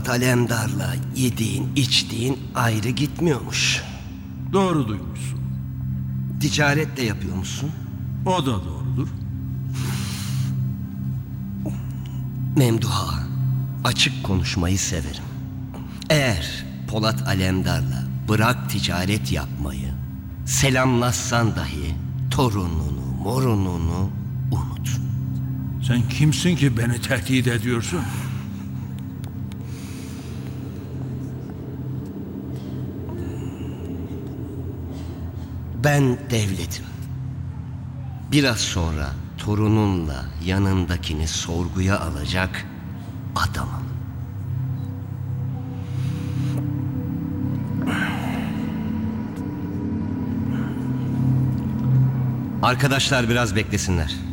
Polat Alemdar'la yediğin içtiğin ayrı gitmiyormuş. Doğru duymuşsun. Ticaret de yapıyor musun? O da doğrudur. Memduha, açık konuşmayı severim. Eğer Polat Alemdar'la bırak ticaret yapmayı, selamlaşsan dahi torununu, morununu unut. Sen kimsin ki beni tehdit ediyorsun? Ben devletim. Biraz sonra torununla yanındakini sorguya alacak adamım. Arkadaşlar biraz beklesinler.